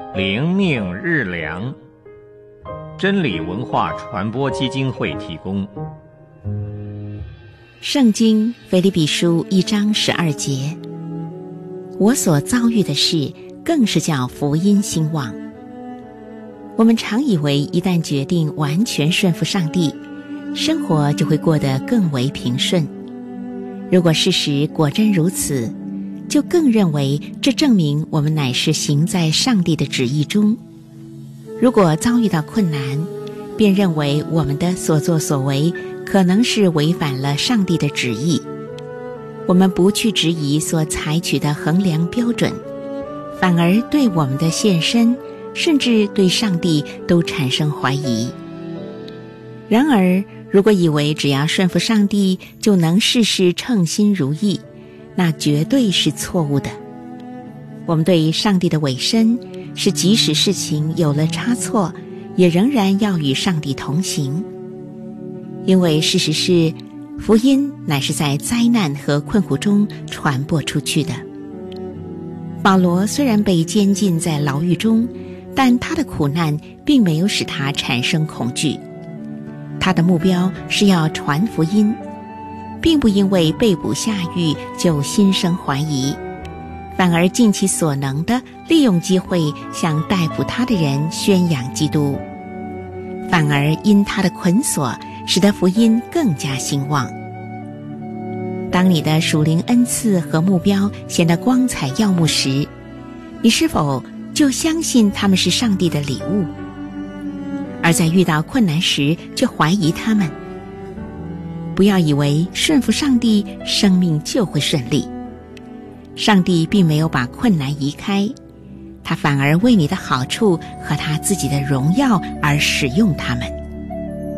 灵命日粮，真理文化传播基金会提供。 圣经腓立比书1章12节，我所遭遇的事，更是叫福音兴旺。我们常以为一旦决定完全顺服上帝，生活就会过得更为平顺。如果事实果真如此，就更认为这证明我们乃是行在上帝的旨意中。如果遭遇到困难，便认为我们的所作所为可能是违反了上帝的旨意。我们不去质疑所采取的衡量标准，反而对我们的献身，甚至对上帝都产生怀疑。然而，如果以为只要顺服上帝就能事事称心如意，那绝对是错误的。我们对上帝的委身是即使事情有了差错，也仍然要与上帝同行。因为事实是，福音乃是在灾难和困苦中传播出去的。保罗虽然被监禁在牢狱中，但他的苦难并没有使他产生恐惧。他的目标是要传福音，并不因为被捕下狱就心生怀疑，反而尽其所能地利用机会向逮捕他的人宣扬基督，反而因他的捆锁，使得福音更加兴旺。当你的属灵恩赐和目标显得光彩耀目时，你是否就相信他们是上帝的礼物，而在遇到困难时却怀疑他们？不要以为顺服上帝，生命就会顺利。上帝并没有把困难移开，他反而为你的好处和他自己的荣耀而使用他们。